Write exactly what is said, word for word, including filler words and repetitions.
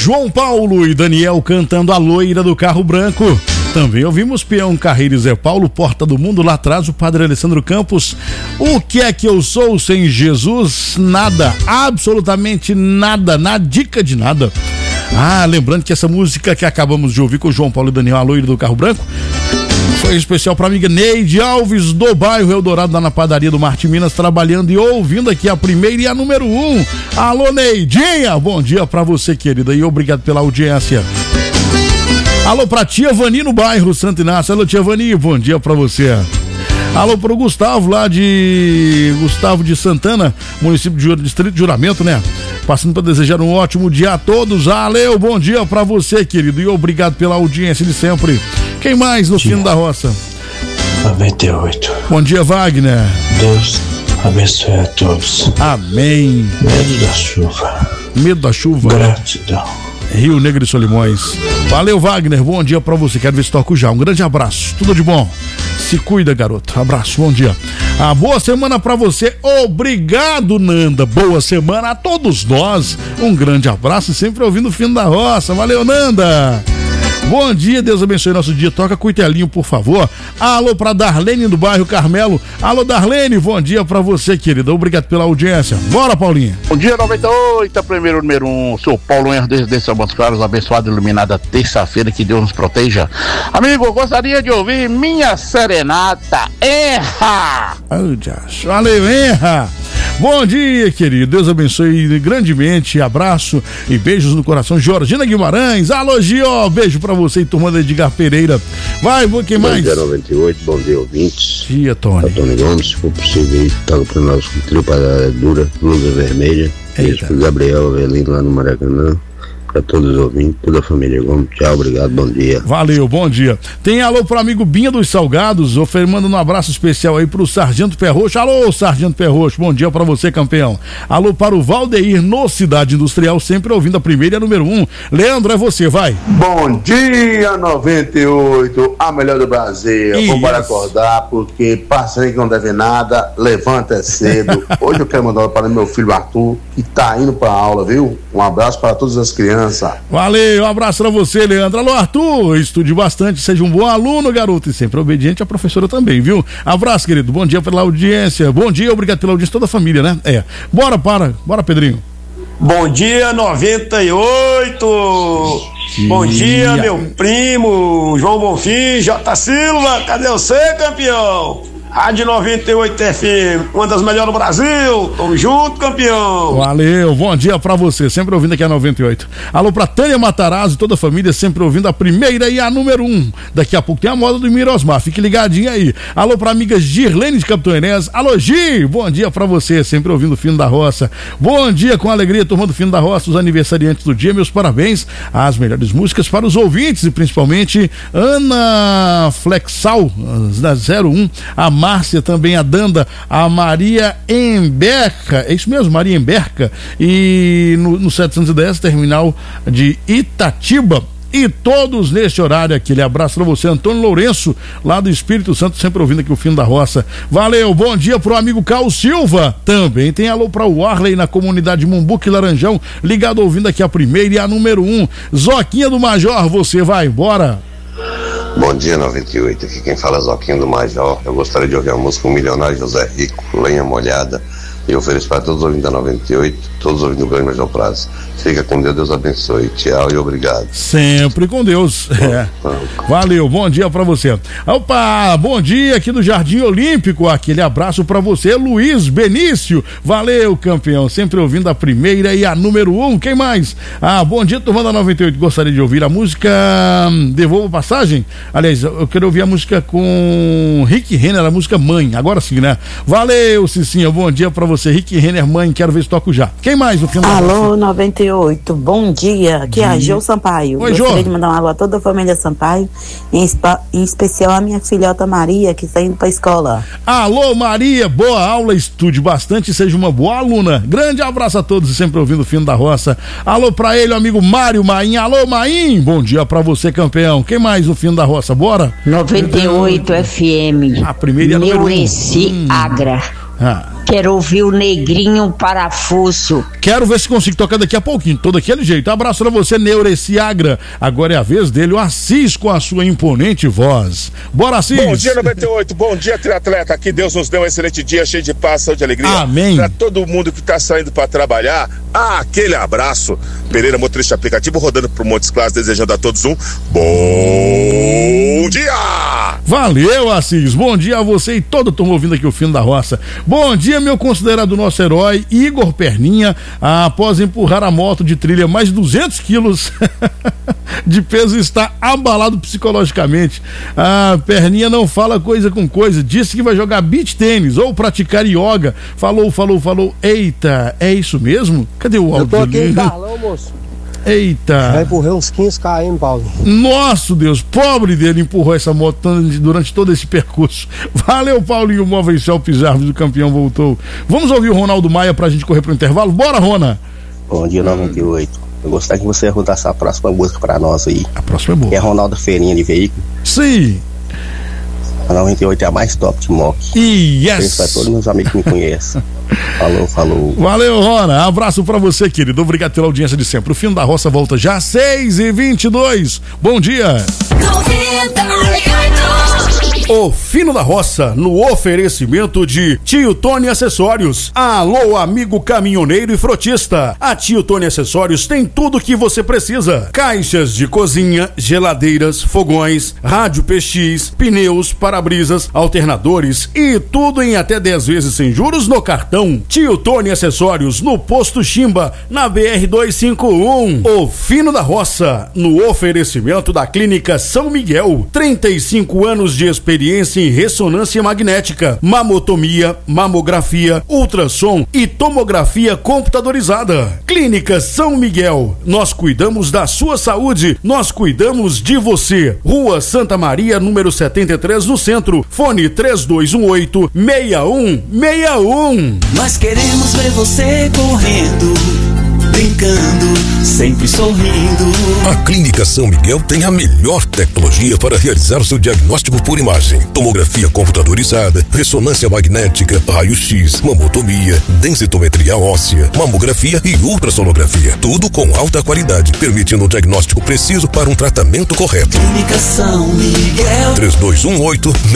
João Paulo e Daniel cantando A Loira do Carro Branco. Também ouvimos Peão Carreiro e Zé Paulo, Porta do Mundo. Lá atrás o Padre Alessandro Campos, O que é que eu sou sem Jesus? Nada, absolutamente nada, na dica de nada. Ah, lembrando que essa música que acabamos de ouvir com o João Paulo e Daniel, A Loira do Carro Branco, foi especial para a amiga Neide Alves, do bairro Eldorado, lá na padaria do Marte Minas, trabalhando e ouvindo aqui a primeira e a número um. Alô, Neidinha, bom dia para você, querida, e obrigado pela audiência. Alô pra tia Vani no bairro Santo Inácio. Alô, tia Vani, bom dia pra você. Alô pro Gustavo lá de Gustavo de Santana, município de Distrito de Juramento, né? Passando para desejar um ótimo dia a todos. Valeu, bom dia pra você, querido, e obrigado pela audiência de sempre. Quem mais no fim da roça? noventa e oito. Bom dia, Wagner. Deus abençoe a todos. Amém. Medo da chuva. Medo da chuva. Gratidão. Rio Negro e Solimões. Valeu, Wagner, bom dia pra você. Quero ver se toco já. Um grande abraço, tudo de bom. Se cuida, garoto. Abraço, bom dia. Ah, boa semana pra você. Obrigado, Nanda. Boa semana a todos nós. Um grande abraço e sempre ouvindo o fim da roça. Valeu, Nanda. Bom dia, Deus abençoe nosso dia. Toca Cuitelinho, por favor. Alô pra Darlene do bairro Carmelo. Alô, Darlene, bom dia pra você, querida. Obrigado pela audiência. Bora, Paulinha. Bom dia, noventa e oito, primeiro número um. Sou Paulo Henrique desde São Montes Claros, abençoada e iluminada terça-feira, que Deus nos proteja. Amigo, eu gostaria de ouvir Minha Serenata. Erra! Valeu, erra! Bom dia, querido. Deus abençoe grandemente. Abraço e beijos no coração. Georgina Guimarães. Alô, Gio. Beijo pra você e turma da Edgar Pereira. Vai, vou quem mais? Bom dia, noventa e oito. Bom dia, ouvintes. Dia, Tony. Tá, Tony Gomes, se for possível aí, toca pra nós com trio para dura, blusa vermelha. Beijo pro Gabriel Avelino lá no Maracanã. Pra todos os ouvintes, toda a família Gomes. Tchau, obrigado, bom dia. Valeu, bom dia. Tem alô pro amigo Binha dos Salgados, oferecendo um abraço especial aí pro Sargento Perroxo. Alô, Sargento Perroxo, bom dia pra você, campeão. Alô para o Valdeir no Cidade Industrial, sempre ouvindo a primeira e a número um. Leandro, é você, vai. Bom dia, noventa e oito, a melhor do Brasil. Isso. Vamos para acordar, porque parceiro que não deve nada, levanta cedo. Hoje eu quero mandar para meu filho Arthur, que tá indo pra aula, viu? Um abraço para todas as crianças. Valeu, um abraço pra você, Leandro. Alô, Arthur, estude bastante, seja um bom aluno, garoto, e sempre obediente à professora também, viu? Abraço, querido, bom dia pela audiência, bom dia, obrigado pela audiência, toda a família, né? É, bora, para, bora, Pedrinho. Bom dia, noventa e oito. Dia. Bom dia, meu primo, João Bonfim, J. Silva, cadê você, campeão? Rádio noventa e oito F M, uma das melhores do Brasil. Tamo junto, campeão. Valeu, bom dia pra você, sempre ouvindo aqui a noventa e oito. Alô pra Tânia Matarazzo e toda a família, sempre ouvindo a primeira e a número um. Daqui a pouco tem a moda do Mirosmar, fique ligadinho aí. Alô pra amiga Girlene de Capitão Enéas. Alô, Gi, bom dia pra você, sempre ouvindo o Fino da Roça. Bom dia com alegria, turma do Fino da Roça, os aniversariantes do dia, meus parabéns. As melhores músicas para os ouvintes e principalmente Ana Flexal, da zero um, a Márcia, também a Danda, a Maria Emberca, é isso mesmo, Maria Emberca, e no, no setecentos e dez, terminal de Itatiba. E todos neste horário, aquele abraço pra você, Antônio Lourenço, lá do Espírito Santo, sempre ouvindo aqui o Fino da Roça. Valeu, bom dia pro amigo Carlos Silva. Também tem alô pra Warley na comunidade Mumbuque Laranjão, ligado ouvindo aqui a primeira e a número um. Zoquinha do Major, você vai embora. Bom dia, noventa e oito, aqui quem fala é Zoquinho do Major. Eu gostaria de ouvir a música O Milionário José Rico, Lenha Molhada. E eu ofereço para todos os ouvintes da noventa e oito, todos os ouvintes do Grande Major Prazo. Fica com Deus, Deus abençoe. Tchau e obrigado. Sempre com Deus. É. Valeu, bom dia pra você. Opa, bom dia aqui do Jardim Olímpico. Aquele abraço pra você, Luiz Benício. Valeu, campeão. Sempre ouvindo a primeira e a número um. Quem mais? Ah, bom dia, turma da noventa e oito. Gostaria de ouvir a música Devolva Passagem. Aliás, eu quero ouvir a música com Rick Renner, a música Mãe. Agora sim, né? Valeu, Cicinha. Bom dia pra você, Rick Renner, Mãe. Quero ver se toco já. Quem mais no final? Alô, noventa e oito. Bom dia. Aqui é a Jô Sampaio. Oi, Gostaria Jô. de mandar um alô a toda a família Sampaio, em, espa, em especial a minha filhota Maria, que está indo pra escola. Alô, Maria. Boa aula, estude bastante e seja uma boa aluna. Grande abraço a todos e sempre ouvindo o Fino da Roça. Alô pra ele, o amigo Mário Maim. Alô, Maim. Bom dia pra você, campeão. Quem mais no Fino da Roça? Bora? noventa e oito F M. A primeira e a número um. Neureci Hum. Agra. Ah. Quero ouvir o Negrinho Parafuso. Quero ver se consigo tocar daqui a pouquinho, todo daquele jeito. Abraço pra você, Neureci Agra. Agora é a vez dele, o Assis, com a sua imponente voz. Bora, Assis! Bom dia, noventa e oito. Bom dia, triatleta. Que Deus nos dê um excelente dia, cheio de paz, saúde e alegria. Amém. Pra todo mundo que tá saindo pra trabalhar, ah, aquele abraço. Pereira, motorista aplicativo, rodando pro Montes Claros, desejando a todos um bom dia! Valeu, Assis. Bom dia a você e todo turma ouvindo aqui o Fino da Roça. Bom dia, meu considerado nosso herói, Igor Perninha, após empurrar a moto de trilha mais de duzentos quilos de peso, está abalado psicologicamente. A Perninha não fala coisa com coisa, disse que vai jogar beach tênis ou praticar yoga. Falou, falou, falou. Eita, é isso mesmo? Cadê o áudio? Eu tô aqui em Carlão, moço. Eita. Já empurrei uns quinze quilômetros, Paulo. Nossa, Deus, pobre dele, empurrou essa moto durante todo esse percurso. Valeu, Paulinho Móveis Shelps Árvores, o campeão voltou. Vamos ouvir o Ronaldo Maia pra gente correr pro intervalo? Bora, Rona! Bom dia, noventa e oito. Eu gostaria que você rodasse a próxima música pra nós aí. A próxima é boa. Que é Ronaldo Feirinha de Veículo. Sim. A noventa e oito é a mais top de mock. Yes. Isso pra todos meus amigos que me conhecem. Falou, falou. Valeu, Rona. Abraço pra você, querido. Obrigado pela audiência de sempre. O Fino da Roça volta já às seis e vinte e dois. Bom dia. O Fino da Roça, no oferecimento de Tio Tony Acessórios. Alô, amigo caminhoneiro e frotista. A Tio Tony Acessórios tem tudo o que você precisa: caixas de cozinha, geladeiras, fogões, rádio P X, pneus, para-brisas, alternadores e tudo em até dez vezes sem juros no cartão. Tio Tony Acessórios, no Posto Chimba, na B R duzentos e cinquenta e um. O Fino da Roça, no oferecimento da Clínica São Miguel. trinta e cinco anos de experiência em ressonância magnética, mamotomia, mamografia, ultrassom e tomografia computadorizada. Clínica São Miguel. Nós cuidamos da sua saúde, nós cuidamos de você. Rua Santa Maria, número setenta e três, no centro. Fone três dois um oito, seis um seis um. Nós queremos ver você correndo, brincando, sempre sorrindo. A Clínica São Miguel tem a melhor tecnologia para realizar seu diagnóstico por imagem: tomografia computadorizada, ressonância magnética, raio-x, mamotomia, densitometria óssea, mamografia e ultrassonografia. Tudo com alta qualidade, permitindo um diagnóstico preciso para um tratamento correto. Clínica São Miguel. três dois um oito,